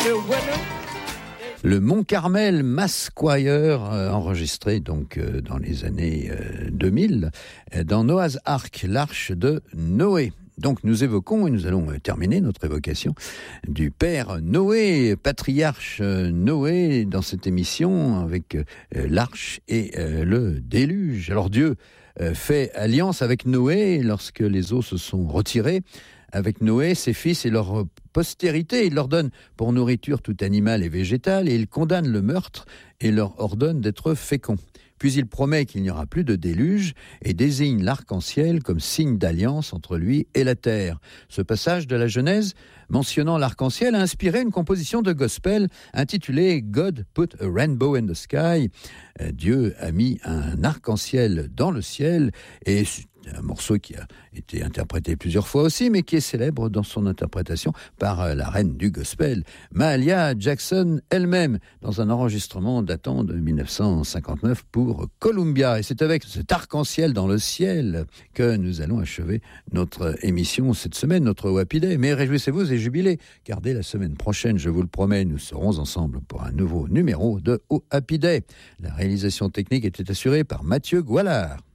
Le Mont Carmel Mass Choir, enregistré donc dans les années 2000 dans Noah's Ark, l'arche de Noé. Donc nous évoquons et nous allons terminer notre évocation du père Noé, patriarche Noé dans cette émission avec l'arche et le déluge. Alors Dieu fait alliance avec Noé lorsque les eaux se sont retirées. Avec Noé, ses fils et leur postérité, il leur donne pour nourriture tout animal et végétal et il condamne le meurtre et leur ordonne d'être féconds. Puis il promet qu'il n'y aura plus de déluge et désigne l'arc-en-ciel comme signe d'alliance entre lui et la terre. Ce passage de la Genèse mentionnant l'arc-en-ciel a inspiré une composition de gospel intitulée « God put a rainbow in the sky ». Dieu a mis un arc-en-ciel dans le ciel et un morceau qui a été interprété plusieurs fois aussi, mais qui est célèbre dans son interprétation par la reine du gospel, Mahalia Jackson elle-même, dans un enregistrement datant de 1959 pour Columbia. Et c'est avec cet arc-en-ciel dans le ciel que nous allons achever notre émission cette semaine, notre Happy Day. Mais réjouissez-vous et jubilez, car dès la semaine prochaine, je vous le promets, nous serons ensemble pour un nouveau numéro de Happy Day. La réalisation technique était assurée par Mathieu Goualard.